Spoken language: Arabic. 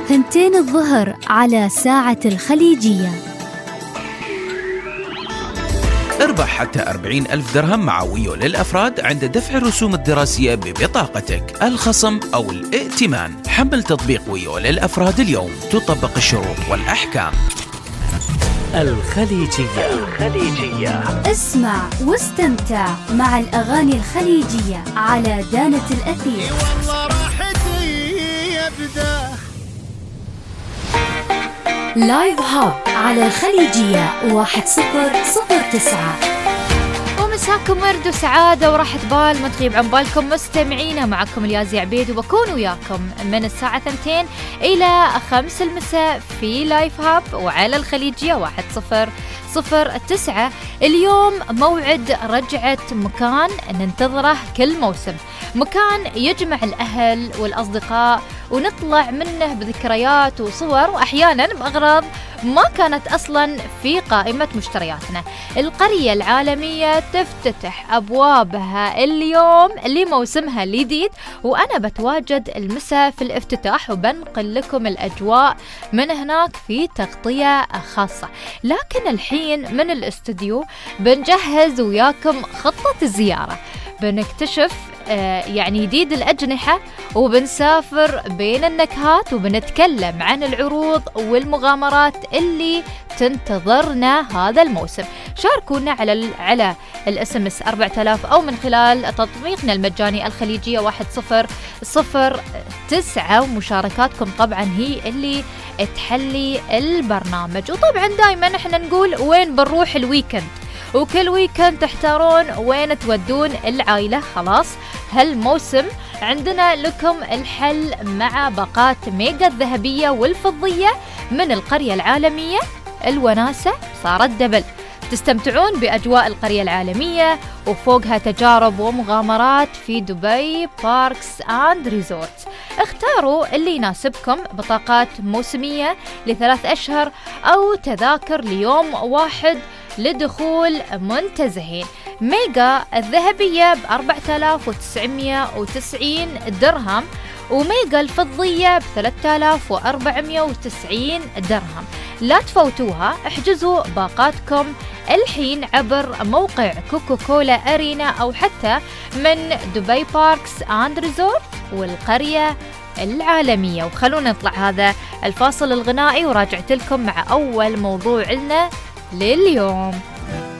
2 الظهر على ساعة الخليجية. اربح حتى 40,000 درهم مع ويو للأفراد عند دفع الرسوم الدراسية ببطاقتك، الخصم أو الائتمان. حمل تطبيق ويو للأفراد اليوم، تطبق الشروط والأحكام. الخليجية. اسمع واستمتع مع الأغاني الخليجية على دانة الأثير. والله راحتي يبدأ لايف هاب على الخليجية 1009. ومساكم ورد وسعادة وراحة بال ما تغيب عن بالكم مستمعينا. معكم اليازي عبيد وبكون وياكم من الساعة 2 إلى 5 المساء في لايف هاب وعلى الخليجية 1009. اليوم موعد رجعة مكان ننتظره كل موسم، مكان يجمع الأهل والأصدقاء ونطلع منه بذكريات وصور وأحيانا بأغراض ما كانت أصلا في قائمة مشترياتنا. القرية العالمية تفتتح أبوابها اليوم لموسمها الجديد، وأنا بتواجد المساء في الافتتاح وبنقل لكم الأجواء من هناك في تغطية خاصة. لكن الحين من الاستوديو بنجهز وياكم خطة الزيارة، بنكتشف يعني جديد الأجنحة، وبنسافر بين النكهات، وبنتكلم عن العروض والمغامرات اللي تنتظرنا هذا الموسم. شاركونا على الSMS 4000 أو من خلال تطبيقنا المجاني الخليجية 1009. ومشاركاتكم طبعا هي اللي تحلي البرنامج. وطبعا دايما احنا نقول وين بنروح الويكند، وكل ويكند تحتارون وين تودون العائلة. خلاص هالموسم عندنا لكم الحل مع باقات ميجا الذهبية والفضية من القرية العالمية. الوناسة صارت دبل، تستمتعون بأجواء القرية العالمية وفوقها تجارب ومغامرات في دبي باركس أند ريزورت. اختاروا اللي يناسبكم، بطاقات موسمية ل3 أشهر أو تذاكر ليوم واحد لدخول منتزهين. ميجا الذهبية ب4990 درهم، وميجا الفضية ب3490 درهم. لا تفوتوها، احجزوا باقاتكم الحين عبر موقع كوكاكولا أرينا أو حتى من دبي باركس أند ريزورت والقرية العالمية. وخلونا نطلع هذا الفاصل الغنائي وراجعت لكم مع أول موضوع لنا لليوم.